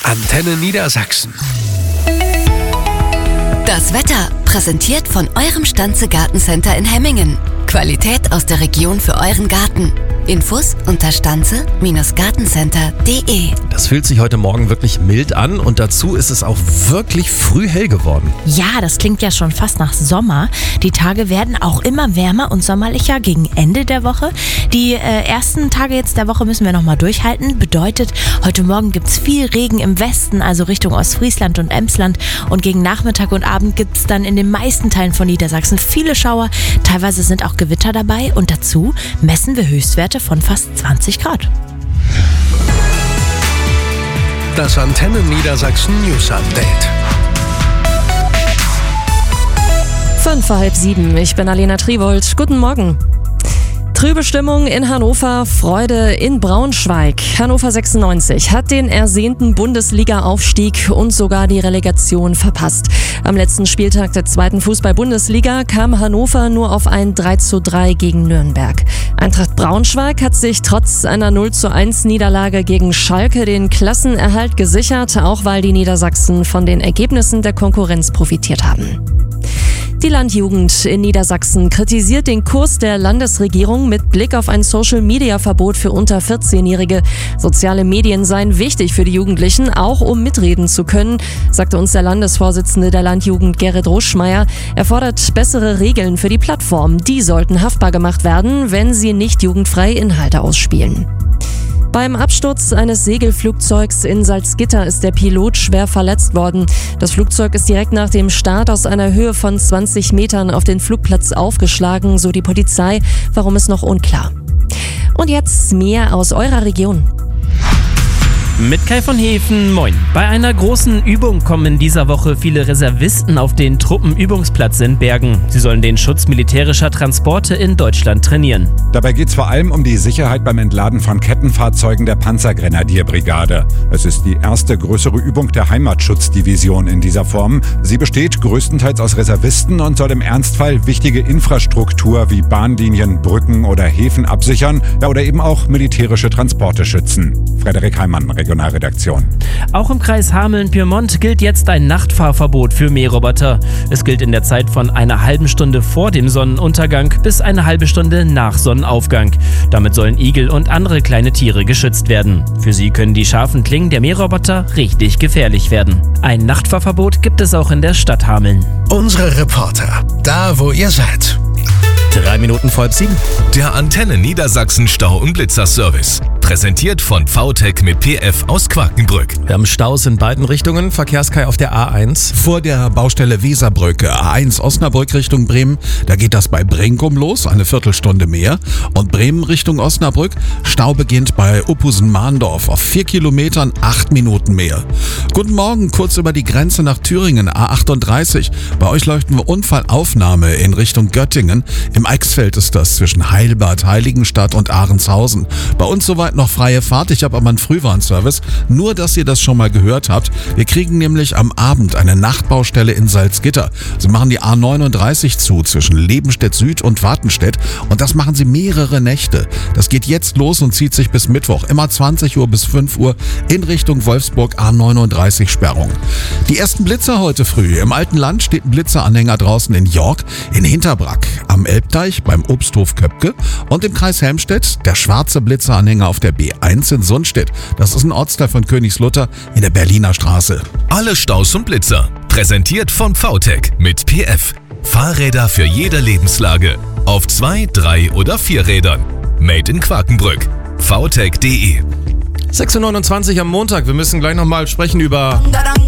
Antenne Niedersachsen. Das Wetter, präsentiert von eurem Stanze Gartencenter in Hemmingen. Qualität aus der Region für euren Garten. Infos unter stanze-gartencenter.de. Das fühlt sich heute Morgen wirklich mild an und dazu ist es auch wirklich früh hell geworden. Ja, das klingt ja schon fast nach Sommer. Die Tage werden auch immer wärmer und sommerlicher gegen Ende der Woche. Die ersten Tage jetzt der Woche müssen wir nochmal durchhalten. Bedeutet, heute Morgen gibt es viel Regen im Westen, also Richtung Ostfriesland und Emsland. Und gegen Nachmittag und Abend gibt es dann in den meisten Teilen von Niedersachsen viele Schauer. Teilweise sind auch Gewitter dabei und dazu messen wir Höchstwerte von fast 20 Grad. Das Antenne Niedersachsen News Update. 6:05. Ich bin Alena Triwold. Guten Morgen. Trübe Stimmung in Hannover, Freude in Braunschweig. Hannover 96 hat den ersehnten Bundesliga-Aufstieg und sogar die Relegation verpasst. Am letzten Spieltag der zweiten Fußball-Bundesliga kam Hannover nur auf ein 3:3 gegen Nürnberg. Eintracht Braunschweig hat sich trotz einer 0:1 Niederlage gegen Schalke den Klassenerhalt gesichert, auch weil die Niedersachsen von den Ergebnissen der Konkurrenz profitiert haben. Die Landjugend in Niedersachsen kritisiert den Kurs der Landesregierung mit Blick auf ein Social-Media-Verbot für unter 14-Jährige. Soziale Medien seien wichtig für die Jugendlichen, auch um mitreden zu können, sagte uns der Landesvorsitzende der Landjugend Gerrit Ruschmeier. Er fordert bessere Regeln für die Plattform. Die sollten haftbar gemacht werden, wenn sie nicht jugendfreie Inhalte ausspielen. Beim Absturz eines Segelflugzeugs in Salzgitter ist der Pilot schwer verletzt worden. Das Flugzeug ist direkt nach dem Start aus einer Höhe von 20 Metern auf den Flugplatz aufgeschlagen, so die Polizei. Warum ist noch unklar. Und jetzt mehr aus eurer Region. Mit Kai von Hefen, moin. Bei einer großen Übung kommen in dieser Woche viele Reservisten auf den Truppenübungsplatz in Bergen. Sie sollen den Schutz militärischer Transporte in Deutschland trainieren. Dabei geht es vor allem um die Sicherheit beim Entladen von Kettenfahrzeugen der Panzergrenadierbrigade. Es ist die erste größere Übung der Heimatschutzdivision in dieser Form. Sie besteht größtenteils aus Reservisten und soll im Ernstfall wichtige Infrastruktur wie Bahnlinien, Brücken oder Häfen absichern, oder eben auch militärische Transporte schützen. Frederik Heimann, Regionalredaktion. Auch im Kreis Hameln-Pyrmont gilt jetzt ein Nachtfahrverbot für Mähroboter. Es gilt in der Zeit von einer halben Stunde vor dem Sonnenuntergang bis eine halbe Stunde nach Sonnenaufgang. Damit sollen Igel und andere kleine Tiere geschützt werden. Für sie können die scharfen Klingen der Mähroboter richtig gefährlich werden. Ein Nachtfahrverbot gibt es auch in der Stadt Hameln. Unsere Reporter, da wo ihr seid. 6:03. Der Antenne Niedersachsen Stau- und Blitzerservice. Präsentiert von VTech mit PF aus Quakenbrück. Wir haben Staus in beiden Richtungen. Verkehrskai auf der A1. Vor der Baustelle Weserbrücke, A1 Osnabrück Richtung Bremen, da geht das bei Brinkum los, eine Viertelstunde mehr. Und Bremen Richtung Osnabrück, Stau beginnt bei Uppusen-Mahndorf auf 4 Kilometern, 8 Minuten mehr. Guten Morgen, kurz über die Grenze nach Thüringen, A38. Bei euch leuchten wir Unfallaufnahme in Richtung Göttingen. Im Eichsfeld ist das zwischen Heilbad, Heiligenstadt und Ahrenshausen. Bei uns soweit noch freie Fahrt. Ich habe aber einen Frühwarnservice. Nur, dass ihr das schon mal gehört habt. Wir kriegen nämlich am Abend eine Nachtbaustelle in Salzgitter. Sie machen die A39 zu zwischen Lebenstedt Süd und Wartenstedt. Und das machen sie mehrere Nächte. Das geht jetzt los und zieht sich bis Mittwoch. Immer 20 Uhr bis 5 Uhr in Richtung Wolfsburg, A39 Sperrung. Die ersten Blitzer heute früh. Im alten Land steht ein Blitzeranhänger draußen in York, in Hinterbrack, am Elbdeich beim Obsthof Köpke und im Kreis Helmstedt der schwarze Blitzeranhänger auf der B1 in Sundstedt. Das ist ein Ortsteil von Königslutter in der Berliner Straße. Alle Staus und Blitzer. Präsentiert von VTech mit PF. Fahrräder für jede Lebenslage. Auf 2, 3 oder 4 Rädern. Made in Quakenbrück. VTech.de. 6:29 am Montag. Wir müssen gleich nochmal sprechen über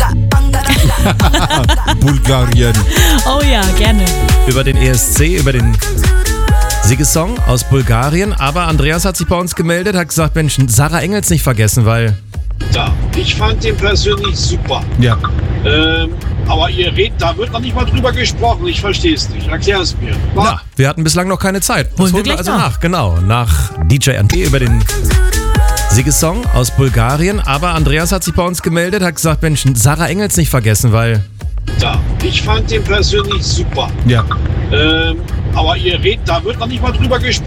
Bulgarien. Oh ja, gerne. über den ESC, über den Siegesong aus Bulgarien. Aber Andreas hat sich bei uns gemeldet, hat gesagt, Mensch, Sarah Engels nicht vergessen, weil... Ja, ich fand den persönlich super. Ja. Aber ihr redet, da wird noch nicht mal drüber gesprochen. Ich verstehe es nicht. Erklär es mir. Ja, wir hatten bislang noch keine Zeit. Das Holen wir also gleich nach. Genau, nach DJ NT über den Siegesong aus Bulgarien. Aber Andreas hat sich bei uns gemeldet, hat gesagt, Mensch, Sarah Engels nicht vergessen, weil... Ja, ich fand den persönlich super. Ja. Aber ihr redet, da wird noch nicht mal drüber gesprochen.